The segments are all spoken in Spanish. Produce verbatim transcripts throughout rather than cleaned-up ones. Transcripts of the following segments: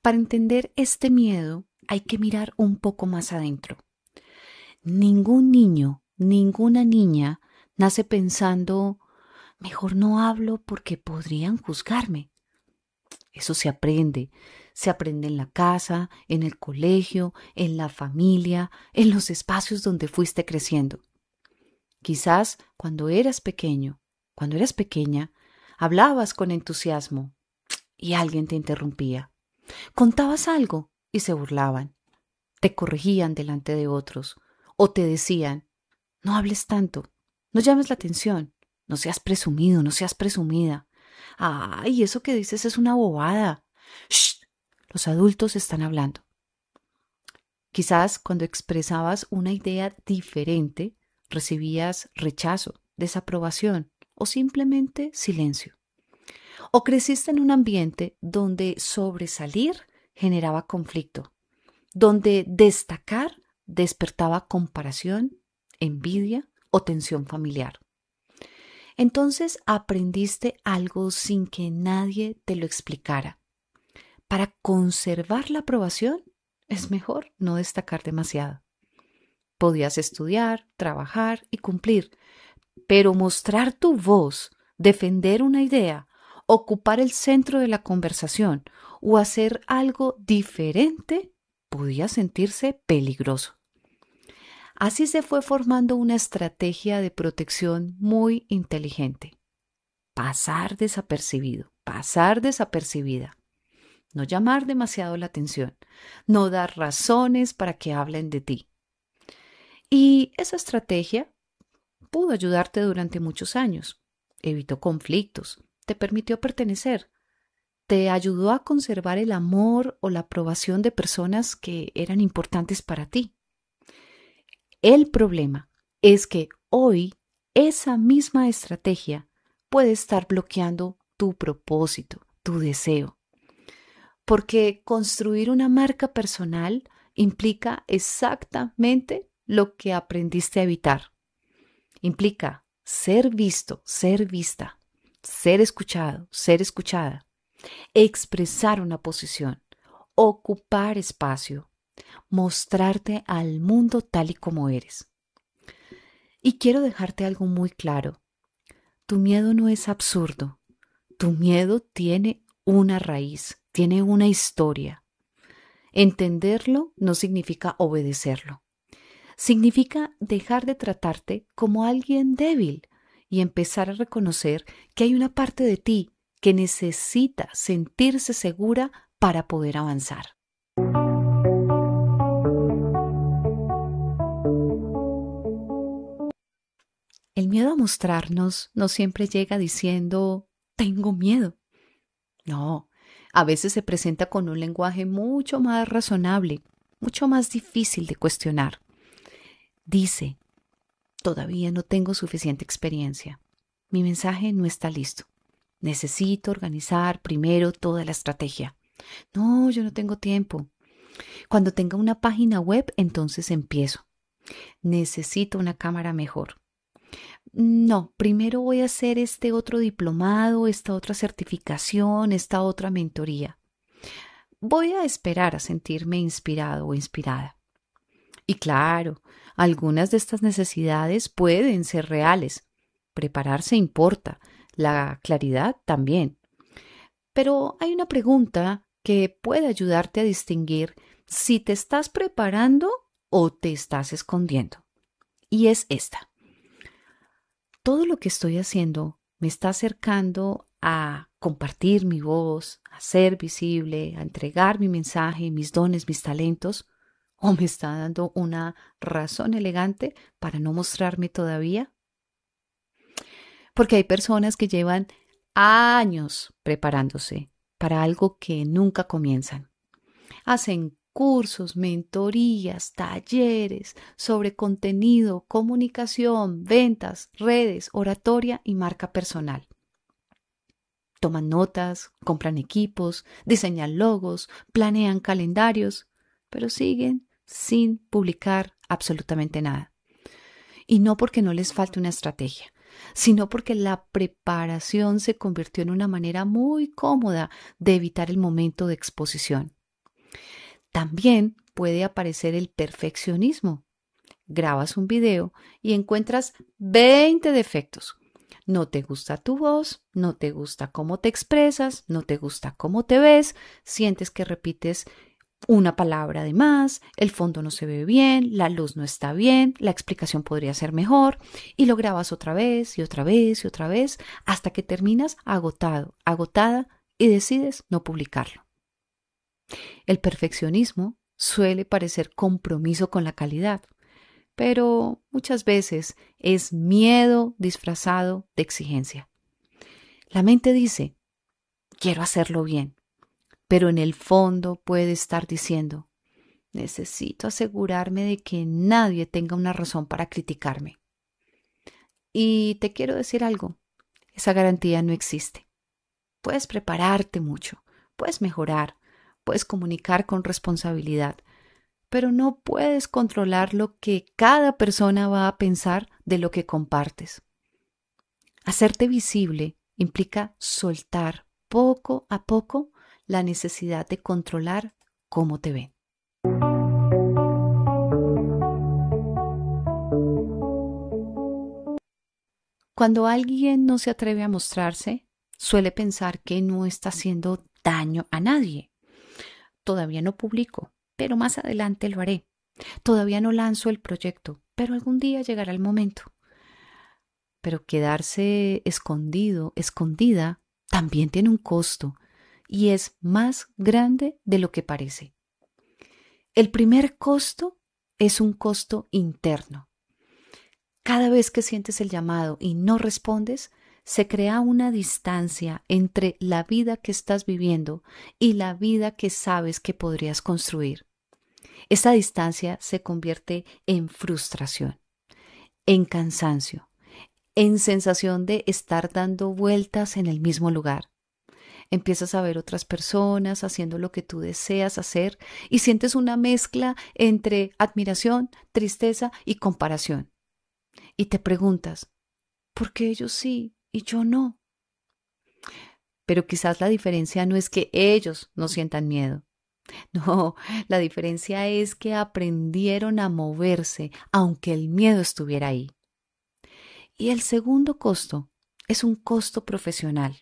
Para entender este miedo hay que mirar un poco más adentro. Ningún niño, ninguna niña nace pensando, mejor no hablo porque podrían juzgarme. Eso se aprende. Se aprende en la casa, en el colegio, en la familia, en los espacios donde fuiste creciendo. Quizás cuando eras pequeño, cuando eras pequeña, hablabas con entusiasmo y alguien te interrumpía. Contabas algo y se burlaban. Te corregían delante de otros o te decían, no hables tanto, no llames la atención, no seas presumido, no seas presumida. Ay, eso que dices es una bobada. Shh, los adultos están hablando. Quizás cuando expresabas una idea diferente, recibías rechazo, desaprobación o simplemente silencio. O creciste en un ambiente donde sobresalir generaba conflicto, donde destacar despertaba comparación, envidia o tensión familiar. Entonces aprendiste algo sin que nadie te lo explicara. Para conservar la aprobación es mejor no destacar demasiado. Podías estudiar, trabajar y cumplir, pero mostrar tu voz, defender una idea, ocupar el centro de la conversación o hacer algo diferente podía sentirse peligroso. Así se fue formando una estrategia de protección muy inteligente. Pasar desapercibido, pasar desapercibida. No llamar demasiado la atención, no dar razones para que hablen de ti. Y esa estrategia pudo ayudarte durante muchos años. Evitó conflictos, te permitió pertenecer, te ayudó a conservar el amor o la aprobación de personas que eran importantes para ti. El problema es que hoy esa misma estrategia puede estar bloqueando tu propósito, tu deseo. Porque construir una marca personal implica exactamente lo que aprendiste a evitar. Implica ser visto, ser vista, ser escuchado, ser escuchada, expresar una posición, ocupar espacio, mostrarte al mundo tal y como eres. Y quiero dejarte algo muy claro. Tu miedo no es absurdo. Tu miedo tiene una raíz, tiene una historia. Entenderlo no significa obedecerlo. Significa dejar de tratarte como alguien débil y empezar a reconocer que hay una parte de ti que necesita sentirse segura para poder avanzar. El miedo a mostrarnos no siempre llega diciendo, tengo miedo. No, a veces se presenta con un lenguaje mucho más razonable, mucho más difícil de cuestionar. Dice, todavía no tengo suficiente experiencia. Mi mensaje no está listo. Necesito organizar primero toda la estrategia. No, yo no tengo tiempo. Cuando tenga una página web, entonces empiezo. Necesito una cámara mejor. No, primero voy a hacer este otro diplomado, esta otra certificación, esta otra mentoría. Voy a esperar a sentirme inspirado o inspirada. Y claro, algunas de estas necesidades pueden ser reales. Prepararse importa, la claridad también. Pero hay una pregunta que puede ayudarte a distinguir si te estás preparando o te estás escondiendo. Y es esta. Todo lo que estoy haciendo me está acercando a compartir mi voz, a ser visible, a entregar mi mensaje, mis dones, mis talentos, o me está dando una razón elegante para no mostrarme todavía. Porque hay personas que llevan años preparándose para algo que nunca comienzan. Hacen cursos, mentorías, talleres sobre contenido, comunicación, ventas, redes, oratoria y marca personal. Toman notas, compran equipos, diseñan logos, planean calendarios, pero siguen sin publicar absolutamente nada. Y no porque no les falte una estrategia, sino porque la preparación se convirtió en una manera muy cómoda de evitar el momento de exposición. También puede aparecer el perfeccionismo. Grabas un video y encuentras veinte defectos. No te gusta tu voz, no te gusta cómo te expresas, no te gusta cómo te ves, sientes que repites una palabra de más, el fondo no se ve bien, la luz no está bien, la explicación podría ser mejor, y lo grabas otra vez y otra vez y otra vez hasta que terminas agotado, agotada y decides no publicarlo. El perfeccionismo suele parecer compromiso con la calidad, pero muchas veces es miedo disfrazado de exigencia. La mente dice, quiero hacerlo bien, pero en el fondo puede estar diciendo, necesito asegurarme de que nadie tenga una razón para criticarme. Y te quiero decir algo, esa garantía no existe. Puedes prepararte mucho, puedes mejorar, puedes comunicar con responsabilidad, pero no puedes controlar lo que cada persona va a pensar de lo que compartes. Hacerte visible implica soltar poco a poco la necesidad de controlar cómo te ven. Cuando alguien no se atreve a mostrarse, suele pensar que no está haciendo daño a nadie. Todavía no publico, pero más adelante lo haré. Todavía no lanzo el proyecto, pero algún día llegará el momento. Pero quedarse escondido, escondida, también tiene un costo y es más grande de lo que parece. El primer costo es un costo interno. Cada vez que sientes el llamado y no respondes, se crea una distancia entre la vida que estás viviendo y la vida que sabes que podrías construir. Esa distancia se convierte en frustración, en cansancio, en sensación de estar dando vueltas en el mismo lugar. Empiezas a ver otras personas haciendo lo que tú deseas hacer y sientes una mezcla entre admiración, tristeza y comparación. Y te preguntas, ¿por qué ellos sí y yo no? Pero quizás la diferencia no es que ellos no sientan miedo. No, la diferencia es que aprendieron a moverse aunque el miedo estuviera ahí. Y el segundo costo es un costo profesional.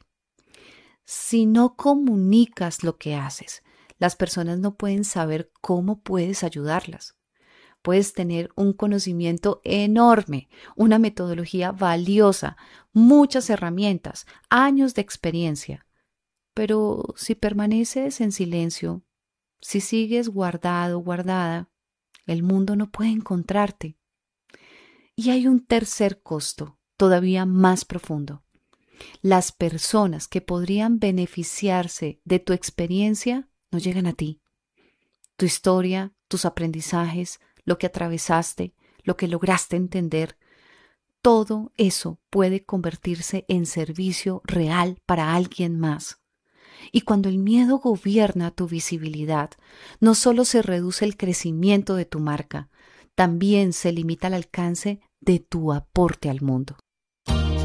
Si no comunicas lo que haces, las personas no pueden saber cómo puedes ayudarlas. Puedes tener un conocimiento enorme, una metodología valiosa, muchas herramientas, años de experiencia. Pero si permaneces en silencio, si sigues guardado, guardada, el mundo no puede encontrarte. Y hay un tercer costo, todavía más profundo. Las personas que podrían beneficiarse de tu experiencia no llegan a ti. Tu historia, tus aprendizajes, lo que atravesaste, lo que lograste entender, todo eso puede convertirse en servicio real para alguien más. Y cuando el miedo gobierna tu visibilidad, no solo se reduce el crecimiento de tu marca, también se limita el alcance de tu aporte al mundo.